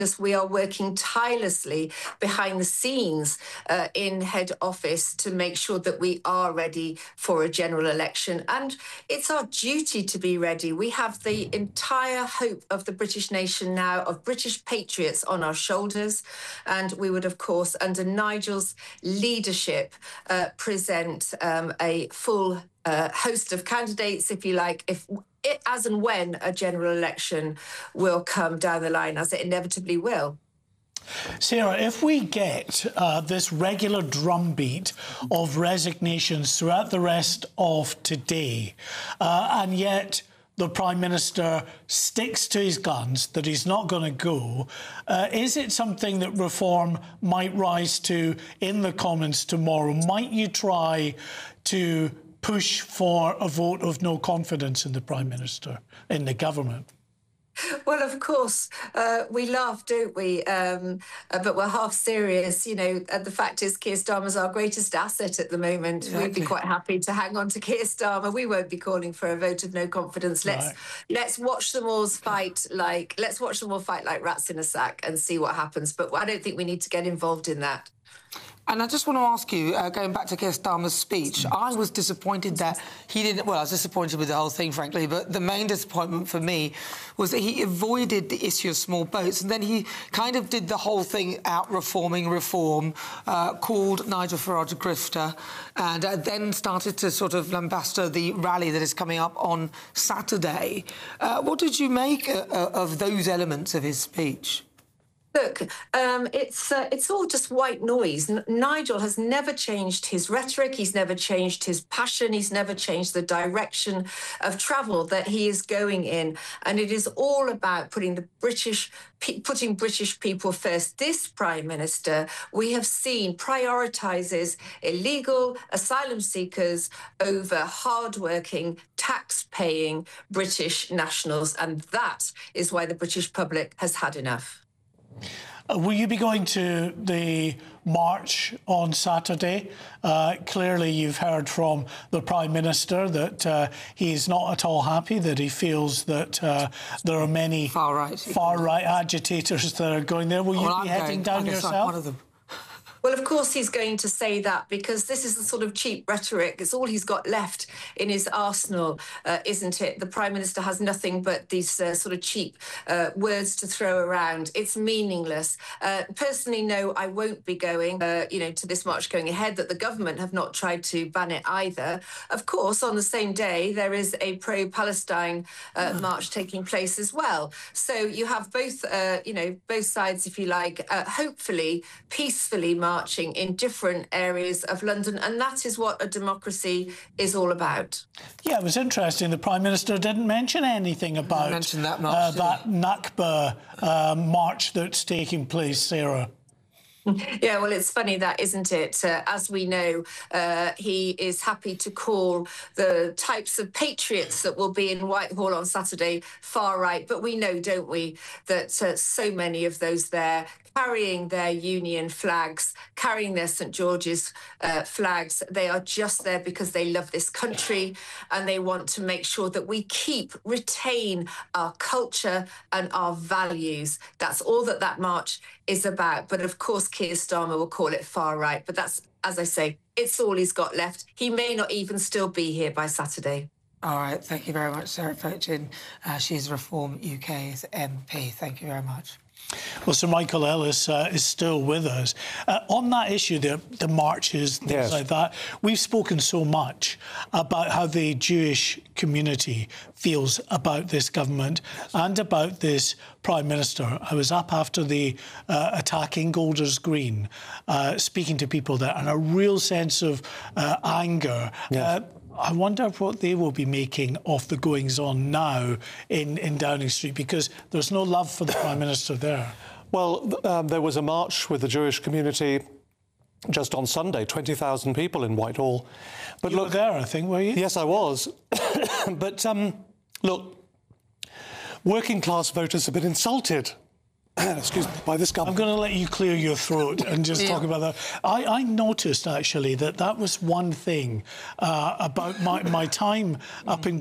We are working tirelessly behind the scenes in head office to make sure that we are ready for a general election. And it's our duty to be ready. We have the entire hope of the British nation now, of British patriots on our shoulders. And we would, of course, under Nigel's leadership, present a full host of candidates, if you like, as and when a general election will come down the line, as it inevitably will. Sarah, if we get this regular drumbeat of resignations throughout the rest of today, and yet the Prime Minister sticks to his guns that he's not going to go, is it something that Reform might rise to in the Commons tomorrow? Might you try to push for a vote of no confidence in the Prime Minister, in the government? Well, of course, we laugh, don't we? But we're half serious. You know, the fact is Keir Starmer's our greatest asset at the moment. Exactly. We'd be quite happy to hang on to Keir Starmer. We won't be calling for a vote of no confidence. Let's watch them all fight like rats in a sack and see what happens. But I don't think we need to get involved in that. And I just want to ask you, going back to Keir Starmer's speech, I was disappointed that he didn't... Well, I was disappointed with the whole thing, frankly, but the main disappointment for me was that he avoided the issue of small boats, and then he kind of did the whole thing out reforming reform, called Nigel Farage a grifter, and then started to sort of lambast the rally that is coming up on Saturday. What did you make of those elements of his speech? Look, it's all just white noise. Nigel has never changed his rhetoric. He's never changed his passion. He's never changed the direction of travel that he is going in. And it is all about putting British people first. This Prime Minister, we have seen, prioritises illegal asylum seekers over hard-working, tax-paying British nationals. And that is why the British public has had enough. Will you be going to the march on Saturday? Clearly, you've heard from the Prime Minister that he's not at all happy, that he feels that there are many far-right agitators that are going there. Will you be heading down yourself? One of them. Well, of course he's going to say that, because this is the sort of cheap rhetoric. It's all he's got left in his arsenal, isn't it? The Prime Minister has nothing but these sort of cheap words to throw around. It's meaningless. Personally, no, I won't be going, to this march going ahead, that the government have not tried to ban it either. Of course, on the same day, there is a pro-Palestine march taking place as well. So you have both, both sides, if you like, hopefully, peacefully marching in different areas of London, and that is what a democracy is all about. Yeah, it was interesting. The Prime Minister didn't mention anything about that Nakba march that's taking place, Sarah. Yeah, well, it's funny that, isn't it? As we know, he is happy to call the types of patriots that will be in Whitehall on Saturday far right. But we know, don't we, that so many of those there carrying their Union flags, carrying their St George's flags, they are just there because they love this country and they want to make sure that we retain our culture and our values. That's all that march is about. But of course, Keir Starmer will call it far right. But that's, as I say, it's all he's got left. He may not even still be here by Saturday. All right. Thank you very much, Sarah Fortune. She's Reform UK's MP. Thank you very much. Well, Sir Michael Ellis is still with us. On that issue, the marches, things like that, we've spoken so much about how the Jewish community feels about this government and about this Prime Minister. I was up after the attack in Golders Green, speaking to people there, and a real sense of anger. Yes. I wonder what they will be making of the goings-on now in Downing Street, because there's no love for the Prime Minister there. Well, there was a march with the Jewish community just on Sunday, 20,000 people in Whitehall. But you were there, I think, were you? Yes, I was. But, look, working-class voters have been insulted. Excuse me, by this government. I'm going to let you clear your throat and just talk about that. I noticed, actually, that was one thing about my time up in